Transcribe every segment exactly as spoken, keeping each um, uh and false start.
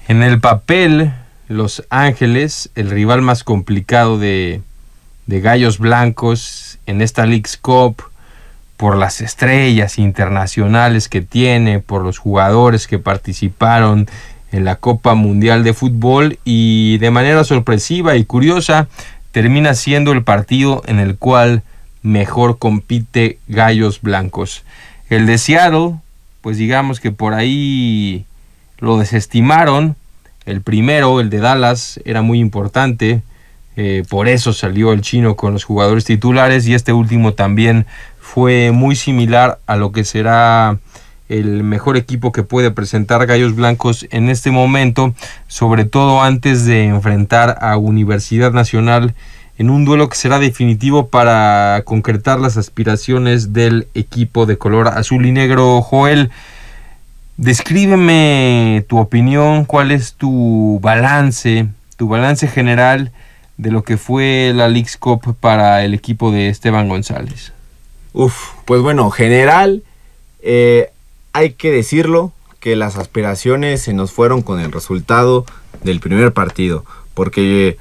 En el papel, Los Ángeles, el rival más complicado de, de Gallos Blancos en esta Leagues Cup, por las estrellas internacionales que tiene, por los jugadores que participaron en la Copa Mundial de Fútbol, y de manera sorpresiva y curiosa termina siendo el partido en el cual mejor compite Gallos Blancos. El de Seattle, pues digamos que por ahí lo desestimaron. El primero, el de Dallas, era muy importante, eh, por eso salió el chino con los jugadores titulares, y este último también fue muy similar a lo que será el mejor equipo que puede presentar Gallos Blancos en este momento, sobre todo antes de enfrentar a Universidad Nacional en un duelo que será definitivo para concretar las aspiraciones del equipo de color azul y negro. Joel, descríbeme tu opinión, cuál es tu balance, tu balance general de lo que fue la Leagues Cup para el equipo de Esteban González. Uf, pues bueno, general, eh, hay que decirlo que las aspiraciones se nos fueron con el resultado del primer partido, porque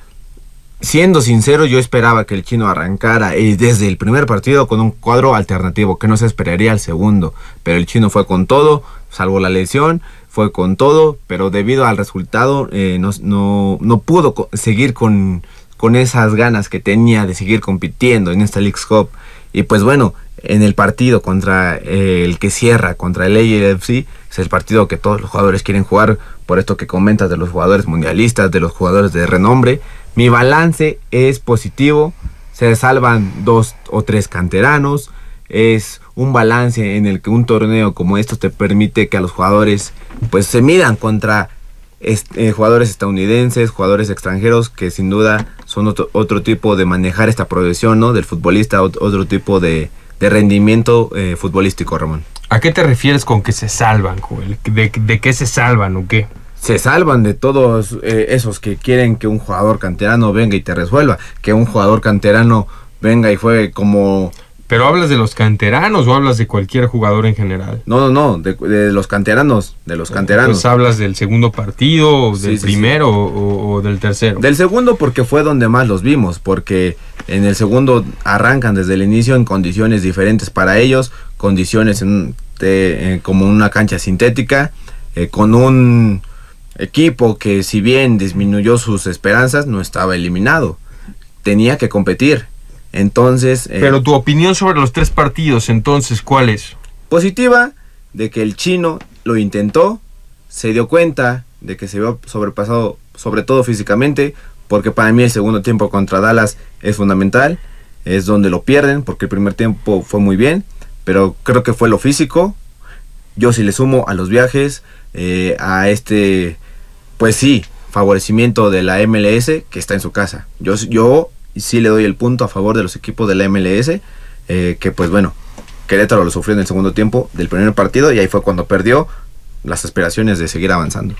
siendo sincero, yo esperaba que el chino arrancara eh, desde el primer partido con un cuadro alternativo, que no se esperaría al segundo, pero el chino fue con todo, salvo la lesión, fue con todo, pero debido al resultado eh, no, no, no pudo co- seguir con, con esas ganas que tenía de seguir compitiendo en esta Leagues Cup. Y pues bueno, en el partido contra eh, el que cierra, contra el A F C, es el partido que todos los jugadores quieren jugar, por esto que comentas de los jugadores mundialistas, de los jugadores de renombre. Mi balance es positivo, se salvan dos o tres canteranos, es un balance en el que un torneo como esto te permite que a los jugadores pues se midan contra este, eh, jugadores estadounidenses, jugadores extranjeros, que sin duda son otro, otro tipo de manejar esta progresión, ¿no?, del futbolista, otro tipo de, de rendimiento eh, futbolístico, Ramón. ¿A qué te refieres con que se salvan, Joel? ¿De, de qué se salvan o qué? Se salvan de todos eh, esos que quieren que un jugador canterano venga y te resuelva, que un jugador canterano venga y juegue como... ¿Pero hablas de los canteranos o hablas de cualquier jugador en general? No, no, no, de, de los canteranos, de los canteranos. Pues hablas del segundo partido, del sí, sí, primero sí. O, o del tercero. Del segundo, porque fue donde más los vimos, porque en el segundo arrancan desde el inicio en condiciones diferentes para ellos, condiciones en, de, eh, como una cancha sintética, eh, con un equipo que, si bien disminuyó sus esperanzas, no estaba eliminado, tenía que competir. Entonces, eh, pero tu opinión sobre los tres partidos, entonces, ¿cuál es? Positiva, de que el chino lo intentó, se dio cuenta de que se vio sobrepasado, sobre todo físicamente, porque para mí el segundo tiempo contra Dallas es fundamental, es donde lo pierden, porque el primer tiempo fue muy bien, pero creo que fue lo físico. Yo sí le sumo a los viajes, eh, a este, pues sí, favorecimiento de la M L S, que está en su casa. Yo, yo sí le doy el punto a favor de los equipos de la M L S, eh, que pues bueno, Querétaro lo sufrió en el segundo tiempo del primer partido, y ahí fue cuando perdió las aspiraciones de seguir avanzando.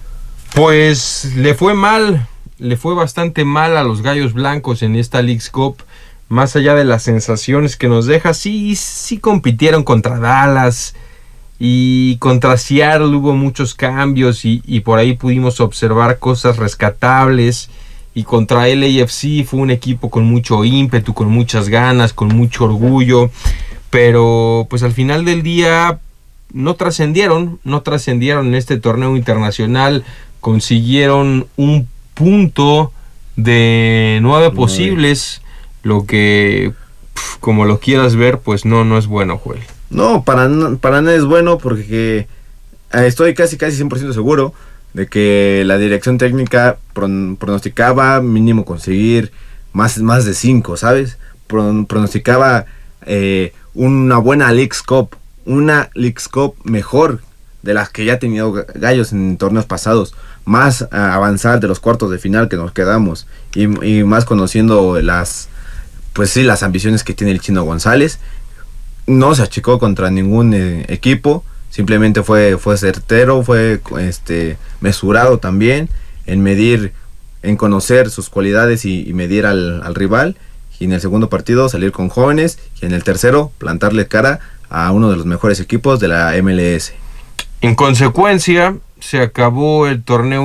Pues le fue mal, le fue bastante mal a los Gallos Blancos en esta Leagues Cup. Más allá de las sensaciones que nos deja, sí, sí compitieron contra Dallas y contra Seattle, hubo muchos cambios y, y por ahí pudimos observar cosas rescatables. Y contra el A F C fue un equipo con mucho ímpetu, con muchas ganas, con mucho orgullo, pero pues al final del día no trascendieron, no trascendieron en este torneo internacional, consiguieron un punto de nueve posibles, lo que, pf, como lo quieras ver, pues no, no es bueno, Joel. No, para, para nada es bueno, porque eh, estoy casi casi cien por ciento seguro de que la dirección técnica pron- pronosticaba mínimo conseguir más, más de cinco, ¿sabes? Pron- pronosticaba eh, una buena Leagues Cup, una Leagues Cup mejor de las que ya ha tenido Gallos en torneos pasados, más a avanzar de los cuartos de final que nos quedamos, y, y más conociendo las, pues sí, las ambiciones que tiene el Chino González. No se achicó contra ningún eh, equipo. Simplemente fue, fue certero, fue este, mesurado también en medir, en conocer sus cualidades y, y medir al, al rival. Y en el segundo partido salir con jóvenes, y en el tercero plantarle cara a uno de los mejores equipos de la M L S. En consecuencia, se acabó el torneo